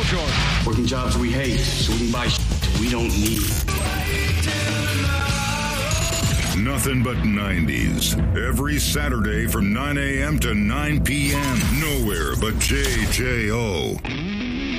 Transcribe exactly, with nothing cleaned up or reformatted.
short. Working jobs we hate, so we can buy shit we don't need. Nothing but nineties. Every Saturday from nine a.m. to nine p.m. Nowhere but J J O.